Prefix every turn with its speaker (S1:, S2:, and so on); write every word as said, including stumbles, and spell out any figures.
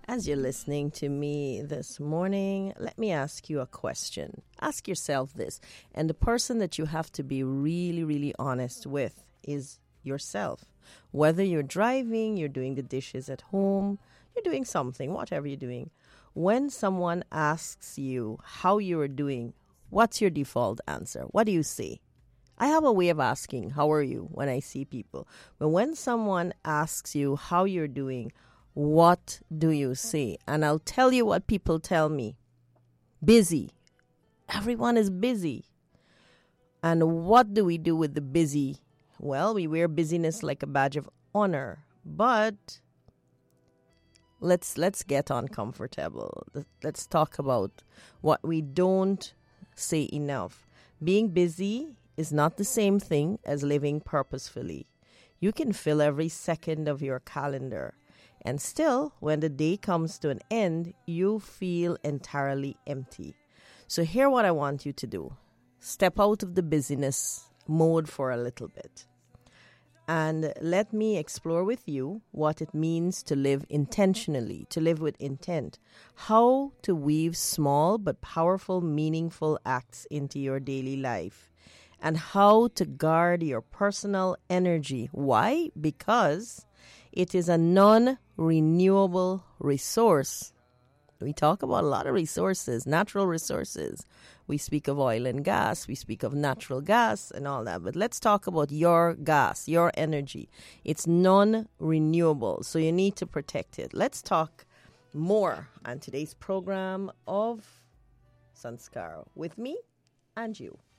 S1: As you're listening to me this morning, let me ask you a question. Ask yourself this. And the person that you have to be really, really honest with is yourself. Whether you're driving, you're doing the dishes at home, you're doing something, whatever you're doing. When someone asks you how you are doing, what's your default answer? What do you say? I have a way of asking, how are you, when I see people. But when someone asks you how you're doing, what do you say? And I'll tell you what people tell me. Busy. Everyone is busy. And what do we do with the busy? Well, we wear busyness like a badge of honor. But let's let's get uncomfortable. Let's talk about what we don't say enough. Being busy is not the same thing as living purposefully. You can fill every second of your calendar. And still, when the day comes to an end, you feel entirely empty. So here's what I want you to do. Step out of the busyness mode for a little bit. And let me explore with you what it means to live intentionally, to live with intent. How to weave small but powerful, meaningful acts into your daily life. And how to guard your personal energy. Why? Because it is a non-renewable resource. We talk about a lot of resources, natural resources. We speak of oil and gas. We speak of natural gas and all that. But let's talk about your gas, your energy. It's non-renewable, so you need to protect it. Let's talk more on today's program of Sanskar with me and you.